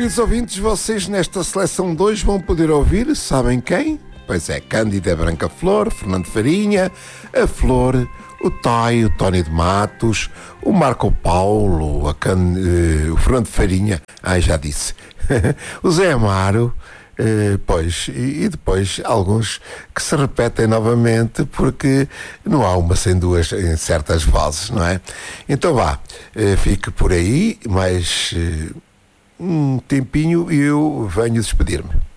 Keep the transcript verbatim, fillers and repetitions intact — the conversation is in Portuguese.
Queridos ouvintes, vocês nesta seleção dois vão poder ouvir, sabem quem? Pois é, Cândida Branca Flor, Fernando Farinha, a Flor, o Toy, o Tony de Matos, o Marco Paulo, a Can... uh, o Fernando Farinha, ai já disse, o Zé Amaro, uh, pois, e, e depois alguns que se repetem novamente porque não há uma sem duas em certas vozes, não é? Então vá, uh, fique por aí, mais uh, um tempinho e eu venho despedir-me.